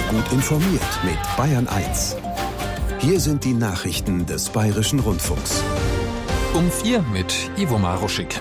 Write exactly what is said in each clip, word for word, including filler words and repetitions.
Gut informiert mit Bayern eins. Hier sind die Nachrichten des Bayerischen Rundfunks. Um vier mit Ivo Maruschik.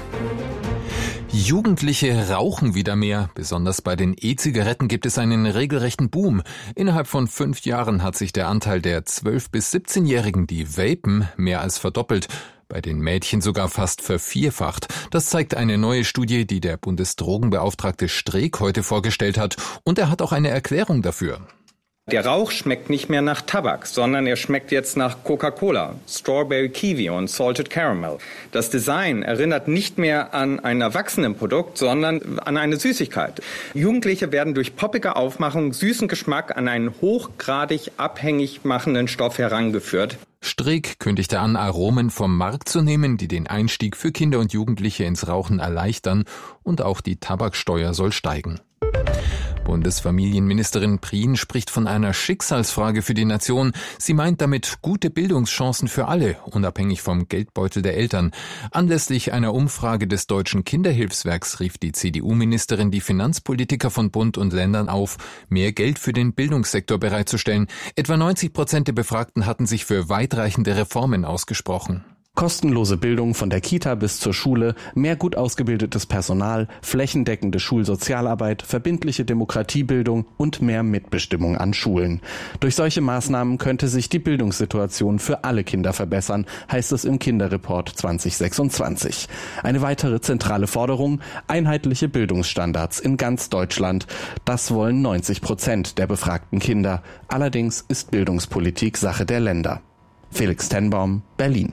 Jugendliche rauchen wieder mehr. Besonders bei den E-Zigaretten gibt es einen regelrechten Boom. Innerhalb von fünf Jahren hat sich der Anteil der zwölf- bis siebzehnjährigen, die vapen, mehr als verdoppelt. Bei den Mädchen sogar fast vervierfacht. Das zeigt eine neue Studie, die der Bundesdrogenbeauftragte Streeck heute vorgestellt hat. Und er hat auch eine Erklärung dafür. Der Rauch schmeckt nicht mehr nach Tabak, sondern er schmeckt jetzt nach Coca-Cola, Strawberry Kiwi und Salted Caramel. Das Design erinnert nicht mehr an ein Erwachsenenprodukt, sondern an eine Süßigkeit. Jugendliche werden durch poppige Aufmachung, süßen Geschmack an einen hochgradig abhängig machenden Stoff herangeführt. Streeck kündigte an, Aromen vom Markt zu nehmen, die den Einstieg für Kinder und Jugendliche ins Rauchen erleichtern, und auch die Tabaksteuer soll steigen. Bundesfamilienministerin Prien spricht von einer Schicksalsfrage für die Nation. Sie meint damit gute Bildungschancen für alle, unabhängig vom Geldbeutel der Eltern. Anlässlich einer Umfrage des Deutschen Kinderhilfswerks rief die C D U-Ministerin die Finanzpolitiker von Bund und Ländern auf, mehr Geld für den Bildungssektor bereitzustellen. Etwa neunzig Prozent der Befragten hatten sich für weitreichende Reformen ausgesprochen. Kostenlose Bildung von der Kita bis zur Schule, mehr gut ausgebildetes Personal, flächendeckende Schulsozialarbeit, verbindliche Demokratiebildung und mehr Mitbestimmung an Schulen. Durch solche Maßnahmen könnte sich die Bildungssituation für alle Kinder verbessern, heißt es im Kinderreport zwanzig sechsundzwanzig. Eine weitere zentrale Forderung: einheitliche Bildungsstandards in ganz Deutschland. Das wollen neunzig Prozent der befragten Kinder. Allerdings ist Bildungspolitik Sache der Länder. Felix Tenbaum, Berlin.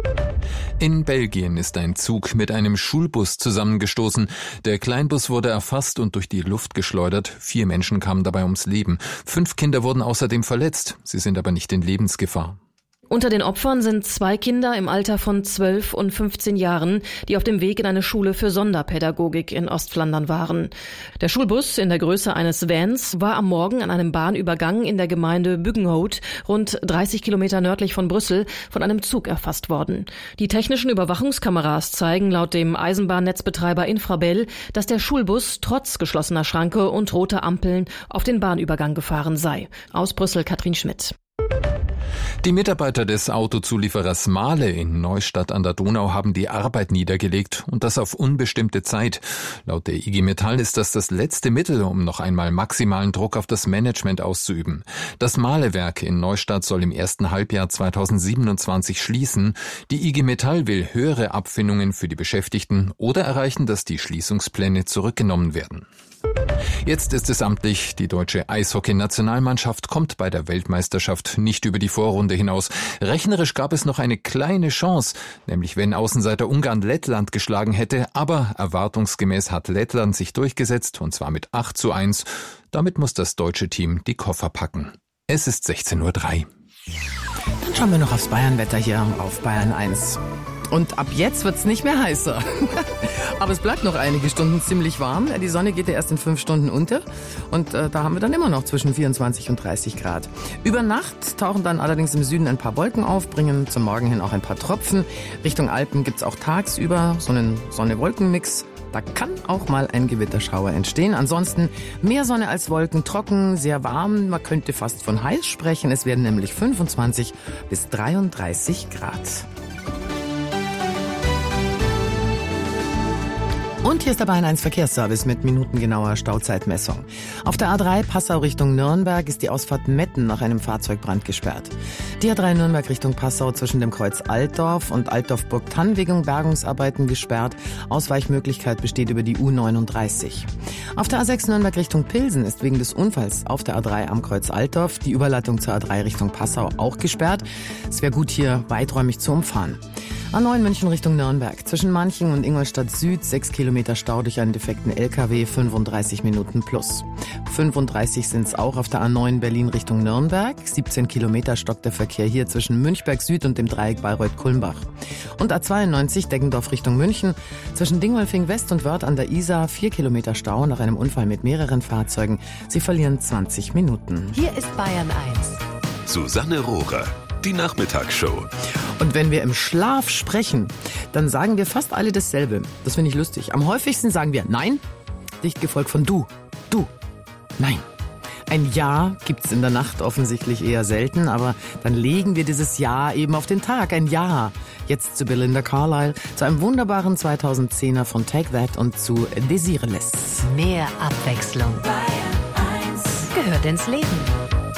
In Belgien ist ein Zug mit einem Schulbus zusammengestoßen. Der Kleinbus wurde erfasst und durch die Luft geschleudert. Vier Menschen kamen dabei ums Leben. Fünf Kinder wurden außerdem verletzt. Sie sind aber nicht in Lebensgefahr. Unter den Opfern sind zwei Kinder im Alter von zwölf und fünfzehn Jahren, die auf dem Weg in eine Schule für Sonderpädagogik in Ostflandern waren. Der Schulbus in der Größe eines Vans war am Morgen an einem Bahnübergang in der Gemeinde Buggenhout, rund dreißig Kilometer nördlich von Brüssel, von einem Zug erfasst worden. Die technischen Überwachungskameras zeigen laut dem Eisenbahnnetzbetreiber Infrabel, dass der Schulbus trotz geschlossener Schranke und roter Ampeln auf den Bahnübergang gefahren sei. Aus Brüssel Katrin Schmidt. Die Mitarbeiter des Autozulieferers Mahle in Neustadt an der Donau haben die Arbeit niedergelegt, und das auf unbestimmte Zeit. Laut der I G Metall ist das das letzte Mittel, um noch einmal maximalen Druck auf das Management auszuüben. Das Mahlewerk in Neustadt soll im ersten Halbjahr zweitausendsiebenundzwanzig schließen. Die I G Metall will höhere Abfindungen für die Beschäftigten oder erreichen, dass die Schließungspläne zurückgenommen werden. Jetzt ist es amtlich, die deutsche Eishockey-Nationalmannschaft kommt bei der Weltmeisterschaft nicht über die Vorrunde hinaus. Rechnerisch gab es noch eine kleine Chance, nämlich wenn Außenseiter Ungarn Lettland geschlagen hätte, aber erwartungsgemäß hat Lettland sich durchgesetzt, und zwar mit acht zu eins. Damit muss das deutsche Team die Koffer packen. Es ist sechzehn Uhr drei. Dann schauen wir noch aufs Bayernwetter hier auf Bayern eins. Und ab jetzt wird's nicht mehr heißer. Aber es bleibt noch einige Stunden ziemlich warm. Die Sonne geht ja erst in fünf Stunden unter. Und äh, da haben wir dann immer noch zwischen vierundzwanzig und dreißig Grad. Über Nacht tauchen dann allerdings im Süden ein paar Wolken auf, bringen zum Morgen hin auch ein paar Tropfen. Richtung Alpen gibt's auch tagsüber so einen Sonne-Wolken-Mix. Da kann auch mal ein Gewitterschauer entstehen. Ansonsten mehr Sonne als Wolken, trocken, sehr warm. Man könnte fast von heiß sprechen. Es werden nämlich fünfundzwanzig bis dreiunddreißig Grad. Und hier ist der Bayern eins Verkehrsservice mit minutengenauer Stauzeitmessung. Auf der A drei Passau Richtung Nürnberg ist die Ausfahrt Metten nach einem Fahrzeugbrand gesperrt. Die A drei Nürnberg Richtung Passau zwischen dem Kreuz Altdorf und Altdorf-Burgthann wegen Bergungsarbeiten gesperrt. Ausweichmöglichkeit besteht über die U neununddreißig. Auf der A sechs Nürnberg Richtung Pilsen ist wegen des Unfalls auf der A drei am Kreuz Altdorf die Überleitung zur A drei Richtung Passau auch gesperrt. Es wäre gut, hier weiträumig zu umfahren. A neun München Richtung Nürnberg. Zwischen Manching und Ingolstadt Süd sechs Kilometer Stau durch einen defekten L K W, fünfunddreißig Minuten plus. fünfunddreißig sind es auch auf der A neun Berlin Richtung Nürnberg. siebzehn Kilometer stockt der Verkehr hier zwischen Münchberg Süd und dem Dreieck Bayreuth-Kulmbach. Und A zweiundneunzig Deggendorf Richtung München. Zwischen Dingolfing West und Wörth an der Isar vier Kilometer Stau nach einem Unfall mit mehreren Fahrzeugen. Sie verlieren zwanzig Minuten. Hier ist Bayern eins. Susanne Rohrer, die Nachmittagsshow. Und wenn wir im Schlaf sprechen, dann sagen wir fast alle dasselbe. Das finde ich lustig. Am häufigsten sagen wir Nein, dicht gefolgt von Du, Du, Nein. Ein Ja gibt's in der Nacht offensichtlich eher selten, aber dann legen wir dieses Ja eben auf den Tag. Ein Ja. Jetzt zu Belinda Carlisle, zu einem wunderbaren zweitausendzehner von Take That und zu Desireless. Mehr Abwechslung gehört ins Leben.